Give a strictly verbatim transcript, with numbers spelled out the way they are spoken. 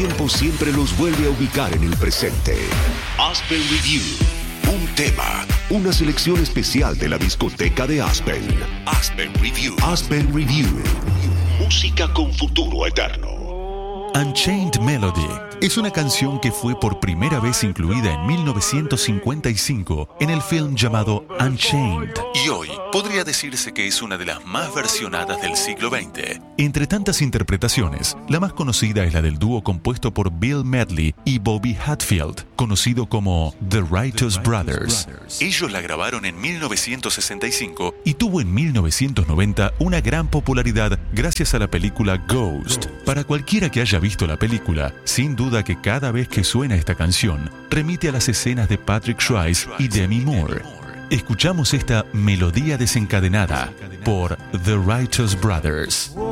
tiempo siempre los vuelve a ubicar en el presente. Aspen Review. Un tema, una selección especial de la discoteca de Aspen. Aspen Review. Aspen Review. Música con futuro eterno. Unchained Melody es una canción que fue por primera vez incluida en mil novecientos cincuenta y cinco en el film llamado Unchained. Y hoy podría decirse que es una de las más versionadas del siglo veinte. Entre tantas interpretaciones, la más conocida es la del dúo compuesto por Bill Medley y Bobby Hatfield, conocido como The Righteous Brothers. Ellos la grabaron en mil novecientos sesenta y cinco y tuvo en mil novecientos noventa una gran popularidad gracias a la película Ghost. Para cualquiera que haya visto la película, sin duda que cada vez que suena esta canción, remite a las escenas de Patrick Swayze y Demi Moore. Escuchamos esta melodía desencadenada por The Righteous Brothers.